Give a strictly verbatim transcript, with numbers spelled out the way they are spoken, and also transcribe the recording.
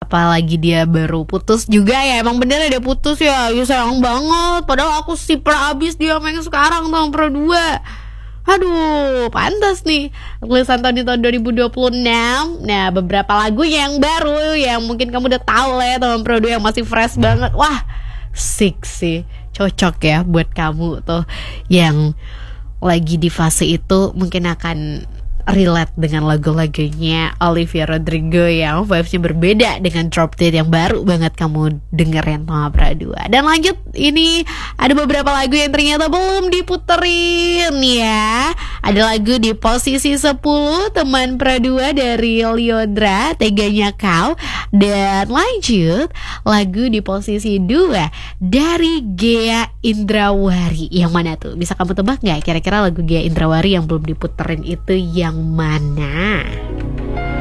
Apalagi dia baru putus juga ya. Emang bener dia putus ya. Ya sayang banget. Padahal aku super abis dia main sekarang tahun Pro dua. Aduh, pantas nih tulisan tahun di tahun dua ribu dua puluh enam. Nah, beberapa lagu yang baru yang mungkin kamu udah tahu lah ya, tahun Pro dua yang masih fresh banget. Wah, sick sih. Cocok ya buat kamu tuh yang lagi di fase itu, mungkin akan relate dengan lagu-lagunya Olivia Rodrigo yang vibes-nya berbeda dengan Drop Dead yang baru banget kamu dengerin sama Pra dua. Dan lanjut, ini ada beberapa lagu yang ternyata belum diputerin ya. Ada lagu di posisi sepuluh, Teman Pra dua dari Lyodra, Teganya Kau. Dan lanjut, lagu di posisi dua dari Ghea Indrawari. Yang mana tuh? Bisa kamu tebak gak kira-kira lagu Ghea Indrawari yang belum diputerin itu yang mana?